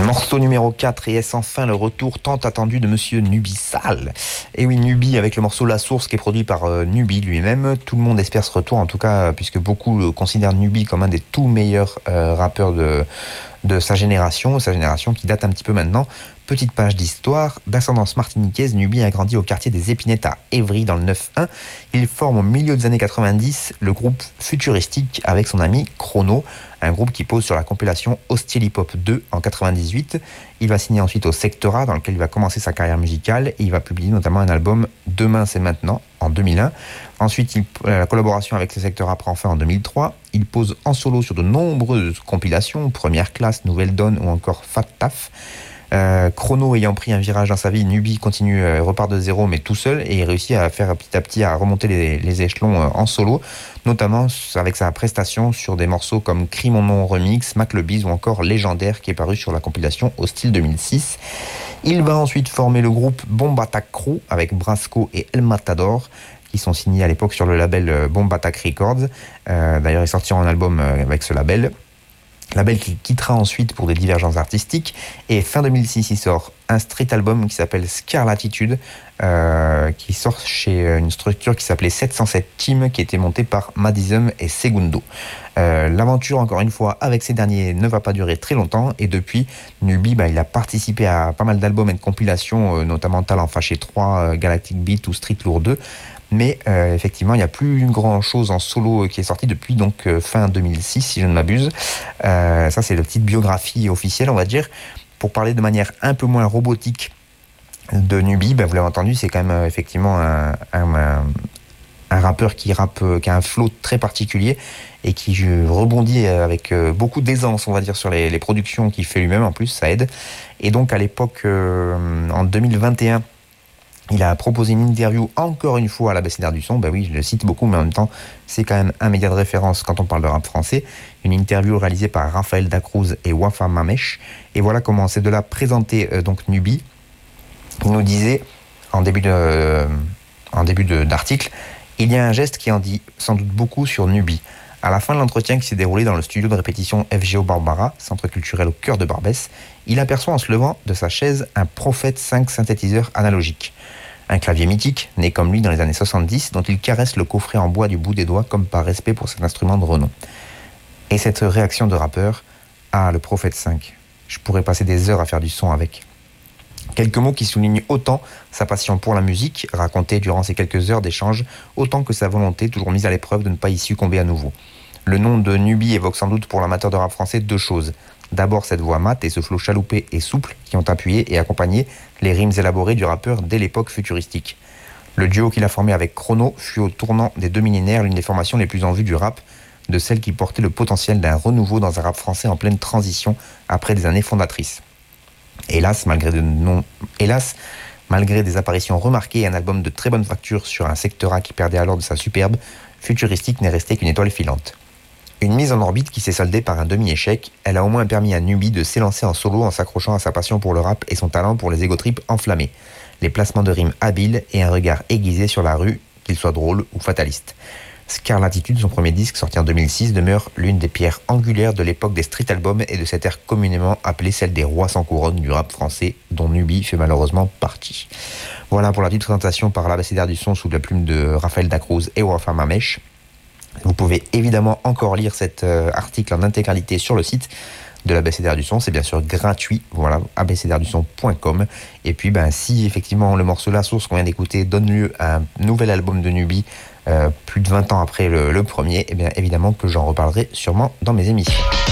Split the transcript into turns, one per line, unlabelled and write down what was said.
Morceau numéro 4 et est enfin le retour tant attendu de Monsieur Nubisal. Et oui, Nubi avec le morceau La Source qui est produit par Nubi lui-même. Tout le monde espère ce retour en tout cas puisque beaucoup considèrent Nubi comme un des tout meilleurs rappeurs de sa génération qui date un petit peu maintenant. Petite page d'histoire, d'ascendance martiniquaise, Nubi a grandi au quartier des Épinettes à Évry dans le 9-1. Il forme au milieu des années 90 le groupe Futuristique avec son ami Chrono, un groupe qui pose sur la compilation Hostile Hip Hop 2 en 98. Il va signer ensuite au Sectora dans lequel il va commencer sa carrière musicale et il va publier notamment un album Demain c'est maintenant en 2001. Ensuite, la collaboration avec le Sectora prend fin en 2003. Il pose en solo sur de nombreuses compilations, Première Classe, Nouvelle Donne ou encore Fat Taf. Chrono ayant pris un virage dans sa vie, Nubi continue, repart de zéro mais tout seul et il réussit à faire petit à petit à remonter les échelons en solo, notamment avec sa prestation sur des morceaux comme Crie mon nom remix, Mac le Biz ou encore Légendaire qui est paru sur la compilation Hostile 2006. Il va ensuite former le groupe Bomb Attack Crew avec Brasco et El Matador qui sont signés à l'époque sur le label Bomb Attack Records. D'ailleurs, ils sortiront un album avec ce label qu'il quittera ensuite pour des divergences artistiques. Et fin 2006, il sort un street album qui s'appelle Scarlatitude, qui sort chez une structure qui s'appelait 707 Team, qui était montée par Madism et Segundo. L'aventure, encore une fois, avec ces derniers ne va pas durer très longtemps. Et depuis, Nubi, il a participé à pas mal d'albums et de compilations, notamment Talent Fâché 3, Galactic Beat ou Street Lourd 2. Mais effectivement, il n'y a plus grand chose en solo qui est sorti depuis donc fin 2006, si je ne m'abuse. Ça, c'est la petite biographie officielle, on va dire. Pour parler de manière un peu moins robotique de Nubi, vous l'avez entendu, c'est quand même effectivement un rappeur qui rappe, qui a un flow très particulier et qui rebondit avec beaucoup d'aisance, on va dire, sur les productions qu'il fait lui-même. En plus, ça aide. Et donc, à l'époque, en 2021, il a proposé une interview encore une fois à l'Abécédaire du son. Oui, je le cite beaucoup, mais en même temps, c'est quand même un média de référence quand on parle de rap français. Une interview réalisée par Raphaël Dacruz et Wafa Mamesh. Et voilà comment ces deux-là présentaient donc Nubi. Il nous disait, en début d'article, il y a un geste qui en dit sans doute beaucoup sur Nubi. À la fin de l'entretien qui s'est déroulé dans le studio de répétition FGO Barbara, centre culturel au cœur de Barbès, il aperçoit en se levant de sa chaise un Prophet 5 synthétiseur analogique. Un clavier mythique, né comme lui dans les années 70, dont il caresse le coffret en bois du bout des doigts comme par respect pour cet instrument de renom. Et cette réaction de rappeur, le Prophet 5, je pourrais passer des heures à faire du son avec. Quelques mots qui soulignent autant sa passion pour la musique, racontée durant ces quelques heures d'échange, autant que sa volonté, toujours mise à l'épreuve, de ne pas y succomber à nouveau. Le nom de Nubi évoque sans doute pour l'amateur de rap français deux choses. D'abord cette voix mate et ce flow chaloupé et souple qui ont appuyé et accompagné les rimes élaborées du rappeur dès l'époque futuristique. Le duo qu'il a formé avec Chrono fut au tournant des 2 millénaires l'une des formations les plus en vue du rap, de celles qui portaient le potentiel d'un renouveau dans un rap français en pleine transition après des années fondatrices. Hélas, malgré des apparitions remarquées et un album de très bonne facture sur un Sectora qui perdait alors de sa superbe, Futuristique n'est resté qu'une étoile filante. Une mise en orbite qui s'est soldée par un demi-échec, elle a au moins permis à Nubi de s'élancer en solo en s'accrochant à sa passion pour le rap et son talent pour les égotrips enflammés, les placements de rimes habiles et un regard aiguisé sur la rue, qu'il soit drôle ou fataliste. Scarlatitude, son premier disque sorti en 2006, demeure l'une des pierres angulaires de l'époque des street albums et de cette ère communément appelée celle des rois sans couronne du rap français, dont Nubi fait malheureusement partie. Voilà pour la petite présentation par l'Abécédaire du son sous la plume de Raphaël Dacruz et Wafa Mamesh. Vous pouvez évidemment encore lire cet article en intégralité sur le site de l'Abécédaire du son, c'est bien sûr gratuit, voilà, abécédaireduson.com. Et puis si effectivement le morceau La Source qu'on vient d'écouter donne lieu à un nouvel album de Nubi, plus de 20 ans après le premier, et bien évidemment que j'en reparlerai sûrement dans mes émissions.